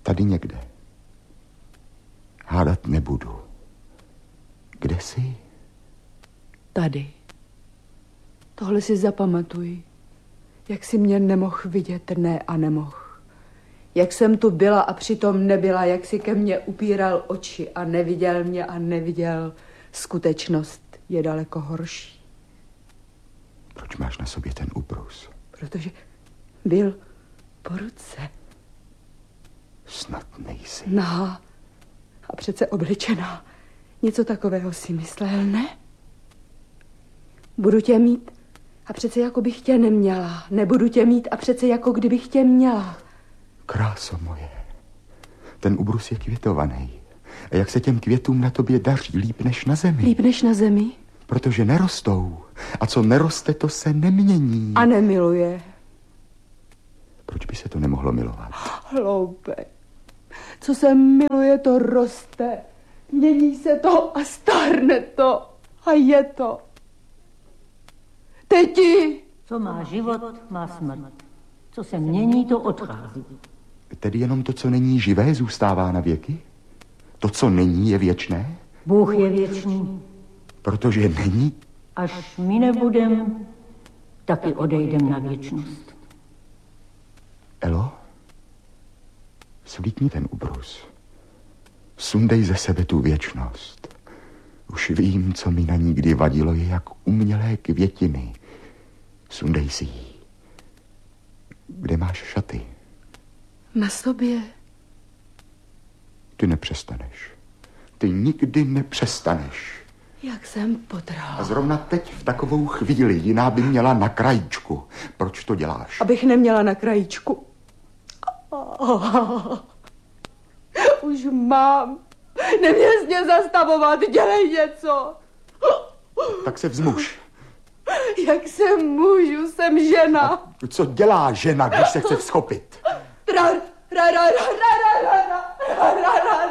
Tady někde. Hádat nebudu. Kde jsi? Tady. Tohle si zapamatuj. Jak si mě nemohl vidět, ne a nemohl. Jak jsem tu byla a přitom nebyla, jak si ke mně upíral oči a neviděl mě a neviděl. Skutečnost je daleko horší. Proč máš na sobě ten ubrus? Protože byl po ruce. Snad nejsi. Nahá a přece obličená. Něco takového si myslel, ne? Budu tě mít a přece jako bych tě neměla. Nebudu tě mít a přece jako kdybych tě měla. Kráso moje, ten ubrus je květovaný. A jak se těm květům na tobě daří, líp než na zemi. Líp než na zemi? Protože nerostou. A co neroste, to se nemění. A nemiluje. Proč by se to nemohlo milovat? Hloupé. Co se miluje, to roste. Mění se to a stárne to. A je to. Teti! Co má život, má smrt. Co se mění, to odchází. Tedy jenom to, co není živé, zůstává na věky? To, co není, je věčné? Bůh je věčný. Protože není? Až my nebudem, taky odejdem na věčnost. Elo, svítni ten ubrus. Sundej ze sebe tu věčnost. Už vím, co mi na ní kdy vadilo, je jak umělé květiny. Sundej si ji. Kde máš šaty? Na sobě. Ty nepřestaneš. Ty nikdy nepřestaneš. Jak jsem potrhla. A zrovna teď v takovou chvíli jiná by měla na krajíčku. Proč to děláš? Abych neměla na krajíčku. Už mám. Neměl jsi mě zastavovat, dělej něco. Tak se vzmuž. Jak se můžu, jsem žena. A co dělá žena, když se chce vzchopit? Ra, ra, ra, ra, ra, ra, ra, ra, ra, ra.